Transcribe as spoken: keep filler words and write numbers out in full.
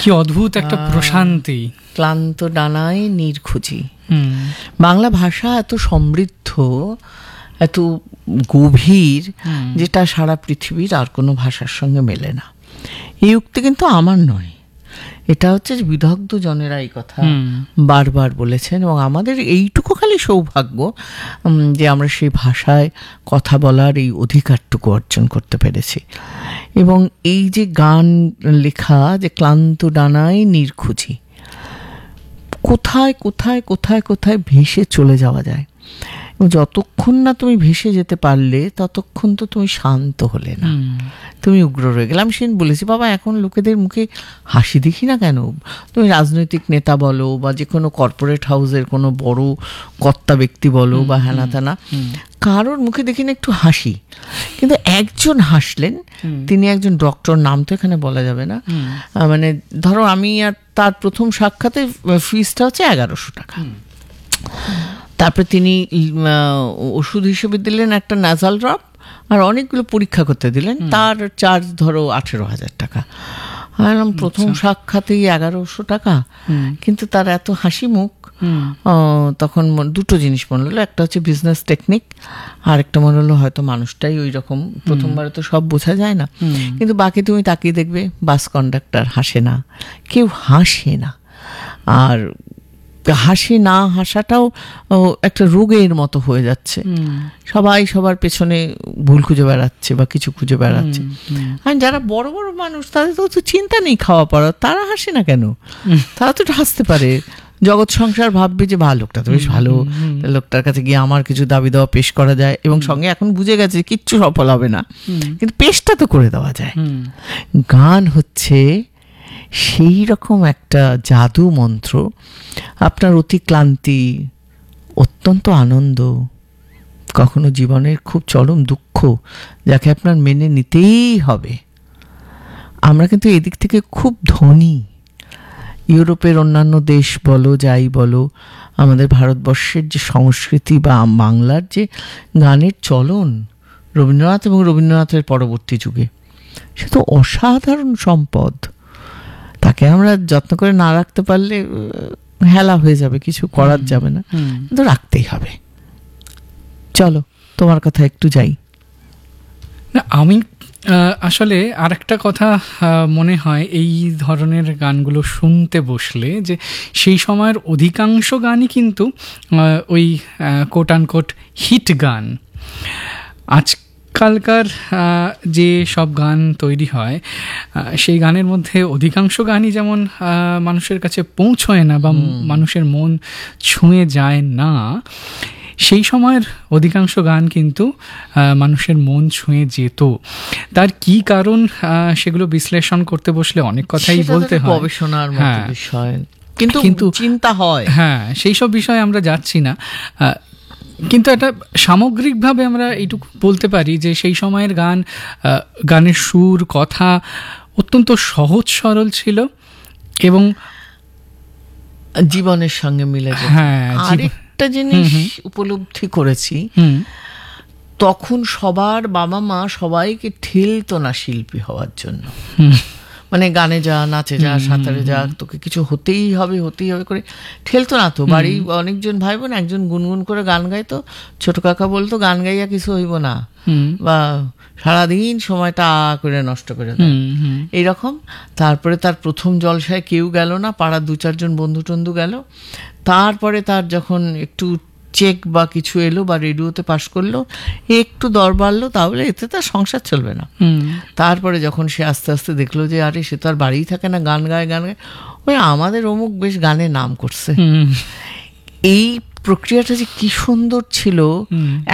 কি অদ্ভুত একটা প্রশান্তি। ক্লান্ত ডানায় নীর খুঁজি। বাংলা ভাষা এত সমৃদ্ধ, এত গভীর, যেটা সারা পৃথিবীর আর কোনো ভাষার সঙ্গে মেলে না। এই উক্তি কিন্তু আমার নয়, এটা হচ্ছে বিদগ্ধ জনেরা এই কথা বারবার বলেছেন, এবং আমাদের এইটুকু খালি সৌভাগ্য যে আমরা সেই ভাষায় কথা বলার এই অধিকারটুকু অর্জন করতে পেরেছি। এবং এই যে গান লেখা, যে ক্লান্ত ডানায় নীর খুঁজি, কোথায় কোথায় কোথায় কোথায় ভেসে চলে যাওয়া যায়, যতক্ষণ না তুমি ভেসে যেতে পারলে ততক্ষণ তো তুমি শান্ত হলে না, তুমি উগ্র রয়ে গেলাম। সেদিন বলেছি, বাবা এখন লোকেদের মুখে হাসি দেখি না কেন? তুমি রাজনৈতিক নেতা বলো বা যে কোনো কর্পোরেট হাউসের কোনো বড় কর্তা ব্যক্তি বলো বা হ্যানা ত্যানা, কারোর মুখে দেখি না একটু হাসি। কিন্তু একজন হাসলেন, তিনি একজন ডক্টর, নাম তো এখানে বলা যাবে না, মানে ধরো আমি আর তার প্রথম সাক্ষাতে ফিসটা হচ্ছে এগারোশো টাকা। তারপরে তিনি ওষুধ হিসেবে দিলেন একটা নাজাল ড্রপ, আর অনেকগুলো পরীক্ষা করতে দিলেন, তার চার্জ ধরো আঠেরো হাজার টাকা। আমি প্রথম সাক্ষাতেই এগারোশো টাকা, কিন্তু তার এত হাসি মুখ। তখন দুটো জিনিস মনে হলো, একটা হচ্ছে বিজনেস টেকনিক, আর একটা মনে হলো হয়তো মানুষটাই ওই রকম, প্রথমবারে তো সব বোঝা যায় না। কিন্তু বাকি তুমি তাকিয়ে দেখবে, বাস কন্ডাক্টর হাসে না, কেউ হাসে না। আর হাসি না হাসাটাও একটা রোগের মতো হয়ে যাচ্ছে, সবাই সবার পেছনে ভুল খুঁজে বেড়াচ্ছে বা কিছু খুঁজে বেড়াচ্ছে। আর যারা বড় বড় মানুষ, তাদের তো চিন্তা নেই খাওয়া পড়া, তারা হাসে না কেন? তারা তো হাসতে পারে। জগৎ সংসার ভাববে যে ভালো, লোকটা তো বেশ ভালো, লোকটার কাছে গিয়ে আমার কিছু দাবি দেওয়া পেশ করা যায়, এবং সঙ্গে এখন বুঝে গেছে কিচ্ছু সফল হবে না, কিন্তু পেশটা তো করে দেওয়া যায়। গান হচ্ছে সেই রকম একটা জাদু মন্ত্র। আপনার অতি ক্লান্তি, অত্যন্ত আনন্দ, কখনো জীবনের খুব চরম দুঃখ, যাকে আপনার মেনে নিতেই হবে। আমরা কিন্তু এদিক থেকে খুব ধনী। ইউরোপের অন্যান্য দেশ বলো, যাই বলো, আমাদের ভারতবর্ষের যে সংস্কৃতি বা বাংলার যে গানের চলন, রবীন্দ্রনাথ এবং রবীন্দ্রনাথের পরবর্তী যুগে, সে তো অসাধারণ সম্পদ। তাকে আমরা যত্ন করে না রাখতে পারলে হেলা হয়ে যাবে, কিছু করার যাবে না, কিন্তু রাখতেই হবে। চলো তোমার কথা একটু যাই। না, আমি আসলে আর একটা কথা মনে হয় এই ধরনের গানগুলো শুনতে বসলে, যে সেই সময়ের অধিকাংশ গানই কিন্তু ওই কোট আনকোট হিট গান। আজকালকার যে সব গান তৈরি হয়, সেই গানের মধ্যে অধিকাংশ গানই যেমন মানুষের কাছে পৌঁছয় না বা মানুষের মন ছুঁয়ে যায় না, সেই সময়ের অধিকাংশ গান কিন্তু মানুষের মন ছুঁয়ে যেত। তার কি কারণ, সেগুলো বিশ্লেষণ করতে বসলে অনেক কথাই বলতে হয়, গবেষণার মতো বিষয়, কিন্তু কিন্তু চিন্তা হয়। হ্যাঁ, সেই সব বিষয়ে আমরা যাচ্ছি না, কিন্তু এটা সামগ্রিকভাবে আমরা এইটুকু বলতে পারি যে সেই সময়ের গান, গানের সুর, কথা অত্যন্ত সহজ সরল ছিল এবং জীবনের সঙ্গে মিলে যেত। হ্যাঁ, একটা জিনিস উপলব্ধি করেছি, তখন সবার বাবা মা সবাইকে ঠেলতো না শিল্পী হওয়ার জন্য, মানে গানে যা, নাচে যা, সাঁতারে যা, তোকে কিছু হতেই হবে হতেই হবে করে ঠেলতো না তো। বাড়ি অনেকজন ভাই বোন, একজন গুনগুন করে গান গাইতো, ছোট কাকা বলতো গান গাইয়া কিছু হইব না, বা সারাদিন সময়টা করে নষ্ট করে দেয় এইরকম। তারপরে তার প্রথম জলসায় কেউ গেল না, পাড়ার দু চারজন বন্ধু টন্ধু গেল। তারপরে তার যখন একটু চেক বা কিছু এলো বা রেডিওতে পাশ করলো, একটু দর বাড়লো, তাহলে এতে তার সংসার চলবে না। তারপরে যখন সে আস্তে আস্তে দেখলো যে আরে সে তো আর বাড়িই থাকে না, গান গায় গান গায়, ওই আমাদের অমুক বেশ গানে নাম করছে। এই প্রক্রিয়াটা যে কি সুন্দর ছিল,